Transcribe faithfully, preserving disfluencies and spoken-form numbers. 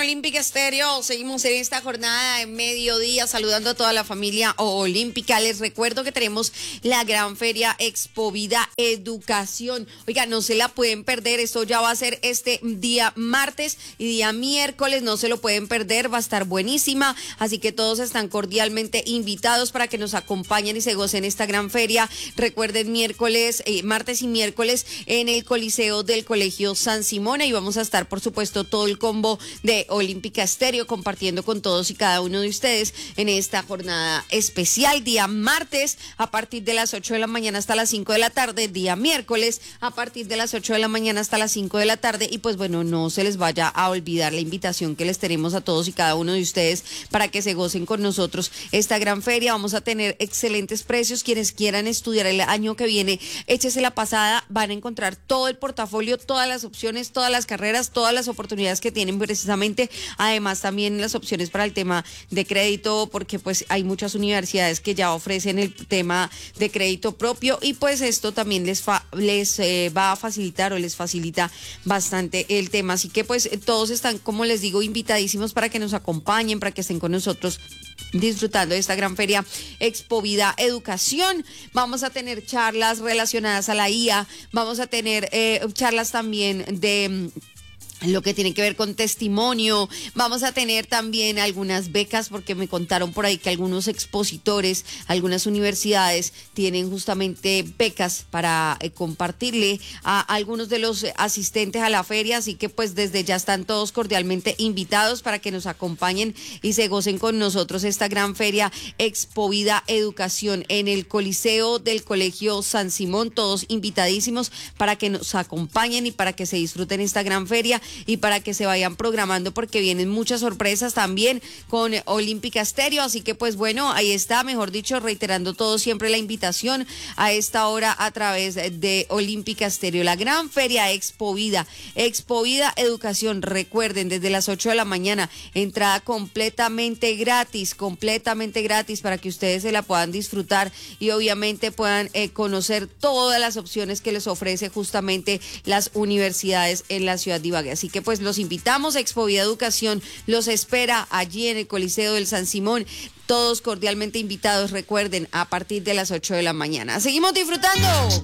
Olímpica Estéreo. Seguimos en esta jornada de mediodía saludando a toda la familia olímpica. Les recuerdo que tenemos la gran feria Expovida Educación. Oiga, no se la pueden perder. Esto ya va a ser este día martes y día miércoles. No se lo pueden perder. Va a estar buenísima. Así que todos están cordialmente invitados para que nos acompañen y se gocen esta gran feria. Recuerden, miércoles, eh, martes y miércoles en el Coliseo del Colegio San Simón. Y vamos a estar, por supuesto, todo el combo de Olímpica Estéreo compartiendo con todos y cada uno de ustedes en esta jornada especial. Día martes a partir de las ocho de la mañana hasta las cinco de la tarde, día miércoles a partir de las ocho de la mañana hasta las cinco de la tarde. Y pues bueno, no se les vaya a olvidar la invitación que les tenemos a todos y cada uno de ustedes para que se gocen con nosotros esta gran feria. Vamos a tener excelentes precios. Quienes quieran estudiar el año que viene, échese la pasada, van a encontrar todo el portafolio, todas las opciones, todas las carreras, todas las oportunidades que tienen precisamente. Además también las opciones para el tema de crédito, porque pues hay muchas universidades que ya ofrecen el tema de crédito propio y pues esto también les fa- les eh, va a facilitar o les facilita bastante el tema. Así que pues todos están, como les digo, invitadísimos para que nos acompañen, para que estén con nosotros disfrutando de esta gran feria Expovida Educación. Vamos a tener charlas relacionadas a la I A, vamos a tener eh, charlas también de lo que tiene que ver con testimonio. Vamos a tener también algunas becas, porque me contaron por ahí que algunos expositores, algunas universidades tienen justamente becas para eh, compartirle a algunos de los asistentes a la feria. Así que pues desde ya están todos cordialmente invitados para que nos acompañen y se gocen con nosotros esta gran feria Expovida Educación en el Coliseo del Colegio San Simón. Todos invitadísimos para que nos acompañen y para que se disfruten esta gran feria y para que se vayan programando, porque vienen muchas sorpresas también con Olímpica Estéreo. Así que pues bueno, ahí está, mejor dicho, reiterando todo siempre la invitación a esta hora a través de Olímpica Estéreo, la gran feria Expovida, Expovida Educación. Recuerden, desde las ocho de la mañana, entrada completamente gratis, completamente gratis para que ustedes se la puedan disfrutar y obviamente puedan eh, conocer todas las opciones que les ofrece justamente las universidades en la ciudad de Ibagué. Así que pues los invitamos. Expovida Educación los espera allí en el Coliseo del San Simón. Todos cordialmente invitados, recuerden, a partir de las ocho de la mañana. Seguimos disfrutando.